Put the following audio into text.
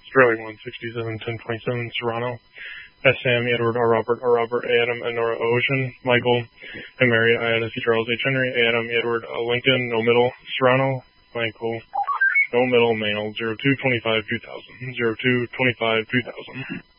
Sterling 167-1027, Serrano. S. Sam, Edward, R. Robert, R. Robert, A. Adam, and Nora Ocean. Michael and Mary, I. Adam, C. Charles, H. Henry, A. Adam, Edward, Lincoln, no middle, Serrano. Michael, no middle, male, 0225-2000, 0225-2000.